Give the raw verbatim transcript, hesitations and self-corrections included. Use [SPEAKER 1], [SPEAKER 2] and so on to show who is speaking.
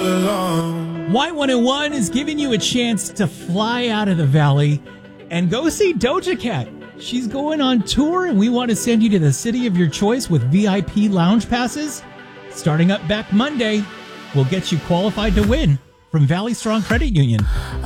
[SPEAKER 1] alone.
[SPEAKER 2] Y one oh one is giving you a chance to fly out of the valley and go see Doja Cat. She's going on tour, and we want to send you to the city of your choice with V I P lounge passes. Starting up back Monday, we'll get you qualified to win from Valley Strong Credit Union.